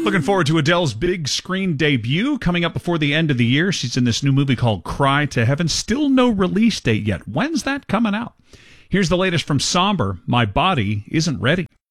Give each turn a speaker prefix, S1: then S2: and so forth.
S1: Looking forward to Adele's big screen debut coming up before the end of the year. She's in this new movie called Cry to Heaven. Still no release date yet. When's that coming out? Here's the latest from Somber. My Body Isn't Ready.